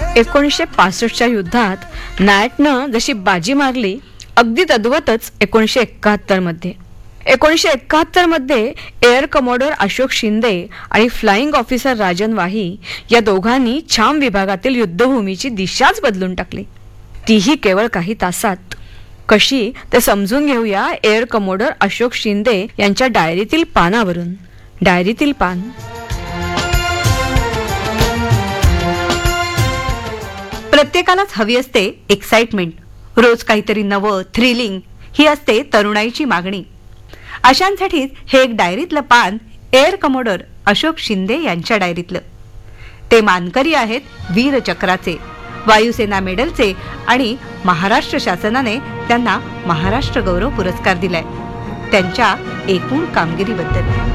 1965च्या युद्धात नायटनं जशी बाजी मारली अगदी तद्वतच 1971 मध्ये 1971 मध्ये एअर कमोडोर अशोक शिंदे आणि फ्लाइंग ऑफिसर राजन वाही या दोघांनी छाम विभागातील युद्धभूमीची दिशाच बदलून टाकली, तीही केवळ काही तासात. कशी ते समजून घेऊया एअर कमोडोर अशोक शिंदे यांच्या डायरीतील पानावरून. डायरीतील पान. प्रत्येकालाच हवी असते एक्साइटमेंट, रोज काहीतरी नवं, थ्रिलिंग ही असते तरुणाईची मागणी. अशांसाठीच हे एक डायरीतलं पान एअर कमोडोर अशोक शिंदे यांच्या डायरीतलं. ते मानकरी आहेत वीरचक्राचे, वायुसेना मेडलचे आणि महाराष्ट्र शासनाने त्यांना महाराष्ट्र गौरव पुरस्कार दिलाय त्यांच्या एकूण कामगिरीबद्दल.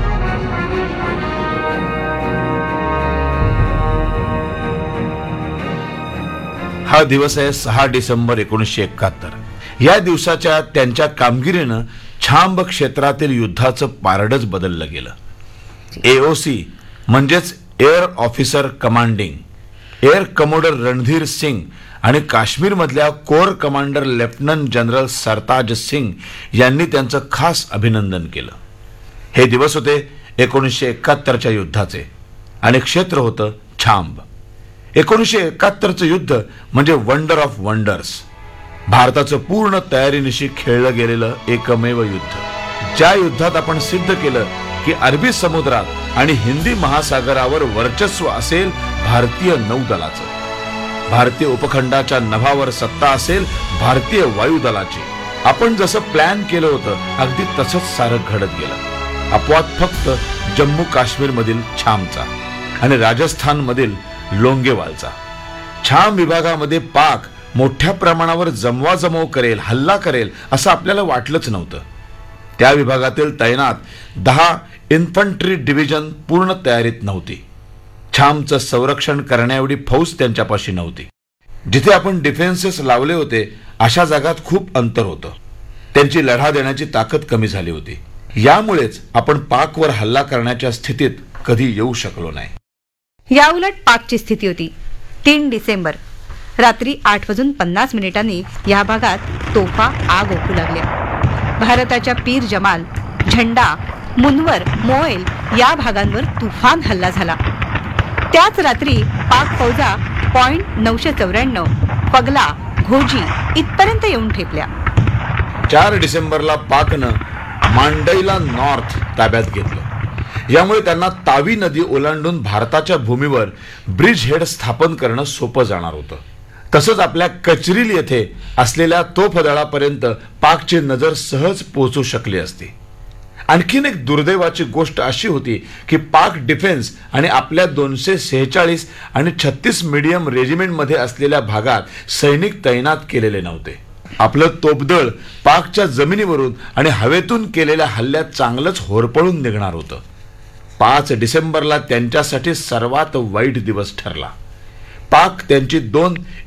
हा दिवस आहे 6 डिसेंबर 1971. या दिवसाच्या त्यांच्या कामगिरीनं छांब क्षेत्रातील युद्धाचं पारडच बदललं गेलं. AOC म्हणजेच air officer commanding air commodore Randhir Singh आणि काश्मीरमधल्या कोर कमांडर लेफ्टनंट जनरल सरताज सिंग यांनी त्यांचं खास अभिनंदन केलं. हे दिवस होते 1971च्या युद्धाचे आणि क्षेत्र होतं छांब. 1971चं युद्ध म्हणजे वंडर ऑफ वंडर्स, भारताचं पूर्ण तयारीनिशी खेळलं गेलेलं एकमेव युद्ध. ज्या युद्धात आपण सिद्ध केलं की अरबी समुद्रात आणि हिंदी महासागरावर वर्चस्व असेल भारतीय नौदलाचं, भारतीय उपखंडाच्या नभावर सत्ता असेल भारतीय वायुदलाची. आपण जसं प्लॅन केलं होतं अगदी तसंच सारं घडत गेलं. अपवाद फक्त जम्मू काश्मीर मधील छामचा आणि राजस्थान मधील लोंगेवालचा. छाम विभागामध्ये पाक मोठ्या प्रमाणावर जमवाजमव करेल, हल्ला करेल असं आपल्याला वाटलंच नव्हतं. त्या विभागातील तैनात 10 इन्फंट्री डिव्हिजन पूर्ण तयारीत नव्हती. छामचं संरक्षण करण्याएवढी फौज त्यांच्यापाशी नव्हती. जिथे आपण डिफेन्सेस लावले होते अशा जागात खूप अंतर होतं. त्यांची लढा देण्याची ताकद कमी झाली होती. यामुळेच आपण पाकवर हल्ला करण्याच्या स्थितीत कधी येऊ शकलो नाही. या उलट पाकची स्थिती होती. 3 डिसेंबर रात्री 8:50 या भागात तोफा आग ओकू लागल्या. भारताच्या पीर जमाल, झंडा, मुनवर, मोएल या भागांवर तुफान हल्ला झाला. त्याच रात्री पाक फौजा पॉइंट 994, पगला, घोजी इथपर्यंत येऊन ठेपल्या. 4 डिसेंबरला पाकनं मांडईला नॉर्थ ताब्यात घेतलं. यामुळे त्यांना तावी नदी ओलांडून भारताच्या भूमीवर ब्रिज हेड स्थापन करणं सोपं जाणार होतं. तसंच आपल्या कचरील येथे असलेल्या तोफदळापर्यंत पाकची नजर सहज पोहोचू शकली असती. आणखीन एक दुर्दैवाची गोष्ट अशी होती की पाक डिफेन्स आणि आपल्या 246 आणि 36 मीडियम रेजिमेंटमध्ये असलेल्या भागात सैनिक तैनात केलेले नव्हते. आपलं तोफदळ पाकच्या जमिनीवरून आणि हवेतून केलेल्या हल्ल्यात चांगलंच होरपळून निघणार होतं. 5 डिसेंबरला त्यांच्यासाठी सर्वात वाईट दिवस ठरला. पाक त्यांची 2